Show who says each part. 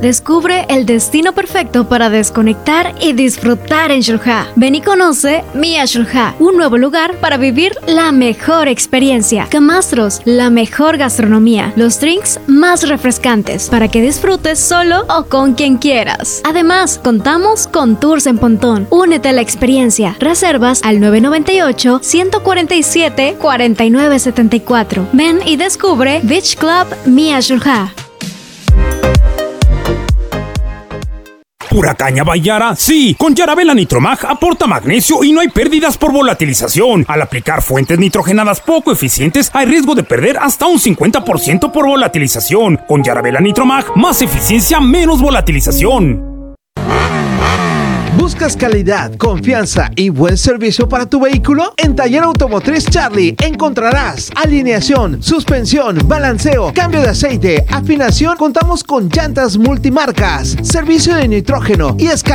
Speaker 1: Descubre el destino perfecto para desconectar y disfrutar en Xel-Há. Ven y conoce Mia Xel-Há, un nuevo lugar para vivir la mejor experiencia. Camastros, la mejor gastronomía, los drinks más refrescantes para que disfrutes solo o con quien quieras. Además, contamos con tours en Pontón. Únete a la experiencia. Reservas al 998-147-4974. Ven y descubre Beach Club Mia Xel-Há.
Speaker 2: ¿Pura caña Bayara? Sí, con Yarabela Nitromag aporta magnesio y no hay pérdidas por volatilización. Al aplicar fuentes nitrogenadas poco eficientes, hay riesgo de perder hasta un 50% por volatilización. Con Yarabela Nitromag, más eficiencia, menos volatilización.
Speaker 3: ¿Buscas calidad, confianza y buen servicio para tu vehículo? En Taller Automotriz Charlie encontrarás alineación, suspensión, balanceo, cambio de aceite, afinación. Contamos con llantas multimarcas, servicio de nitrógeno y escala